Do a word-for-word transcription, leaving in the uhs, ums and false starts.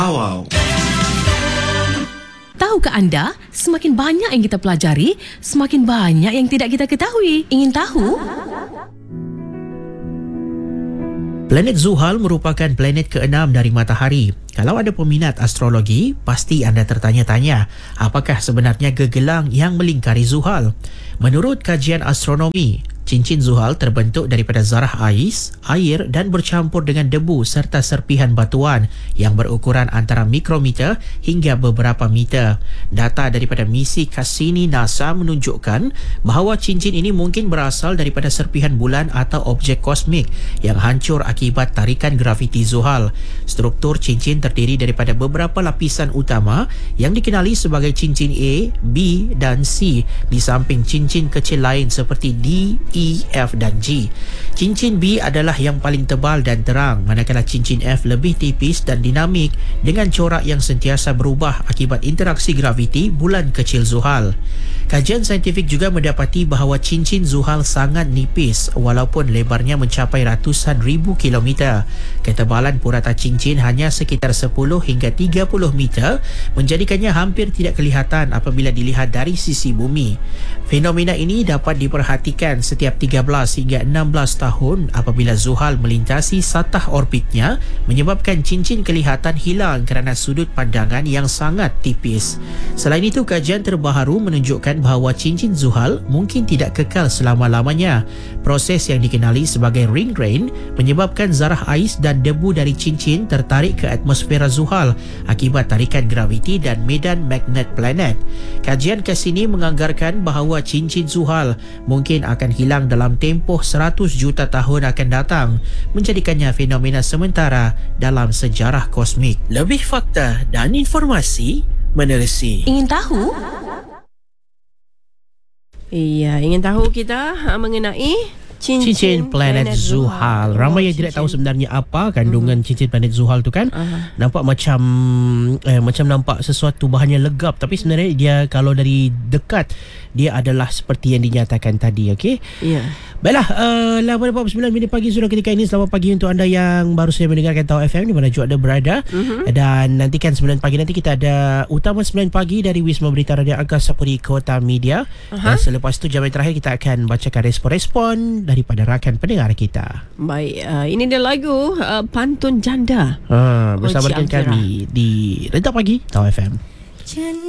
Wow. Tahukah anda, semakin banyak yang kita pelajari, semakin banyak yang tidak kita ketahui. Ingin tahu? Planet Zuhal merupakan planet keenam dari matahari. Kalau ada peminat astrologi, pasti anda tertanya-tanya, apakah sebenarnya gegelang yang melingkari Zuhal? Menurut kajian astronomi, cincin Zuhal terbentuk daripada zarah ais, air dan bercampur dengan debu serta serpihan batuan yang berukuran antara mikrometer hingga beberapa meter. Data daripada misi Cassini NASA menunjukkan bahawa cincin ini mungkin berasal daripada serpihan bulan atau objek kosmik yang hancur akibat tarikan graviti Zuhal. Struktur cincin terdiri daripada beberapa lapisan utama yang dikenali sebagai cincin A, B dan C di samping cincin kecil lain seperti D, E, F dan G. Cincin B adalah yang paling tebal dan terang, manakala cincin F lebih tipis dan dinamik dengan corak yang sentiasa berubah akibat interaksi graviti bulan kecil Zuhal. Kajian saintifik juga mendapati bahawa cincin Zuhal sangat nipis walaupun lebarnya mencapai ratusan ribu kilometer. Ketebalan purata cincin hanya sekitar sepuluh hingga tiga puluh meter, menjadikannya hampir tidak kelihatan apabila dilihat dari sisi bumi. Fenomena ini dapat diperhatikan setiap tiga belas hingga enam belas tahun apabila Zuhal melintasi satah orbitnya, menyebabkan cincin kelihatan hilang kerana sudut pandangan yang sangat tipis. Selain itu, kajian terbaru menunjukkan bahawa cincin Zuhal mungkin tidak kekal selama-lamanya. Proses yang dikenali sebagai ring rain menyebabkan zarah ais dan debu dari cincin tertarik ke atmosfera Zuhal akibat tarikan graviti dan medan magnet planet. Kajian Cassini menganggarkan bahawa cincin Zuhal mungkin akan hilang dalam tempoh seratus juta tahun akan datang, menjadikannya fenomena sementara dalam sejarah kosmik. Lebih fakta dan informasi menerusi. Ingin tahu? Iya, ingin tahu kita ha, mengenai cincin, cincin planet, planet Zuhal. Ramai yang tidak tahu sebenarnya apa kandungan uh-huh. cincin planet Zuhal tu kan. Uh-huh. Nampak macam eh, macam nampak sesuatu bahan yang legap, tapi sebenarnya dia kalau dari dekat dia adalah seperti yang dinyatakan tadi, okey? Ya. Yeah. Baiklah, uh, lapan empat puluh sembilan minit pagi sudah ketika ini. Selamat pagi untuk anda yang baru saja mendengarkan Tau F M di mana juga anda berada. Uh-huh. Dan nantikan sembilan pagi nanti kita ada Utama sembilan pagi dari Wisma Berita Radio Angkasa Puri Kota Media. Uh-huh. Dan selepas itu jam yang terakhir kita akan bacakan respon-respon daripada rakan pendengar kita. Baik, uh, ini dia lagu uh, Pantun Janda. Ha, bersama dengan kami di Rentak Pagi Tau F M.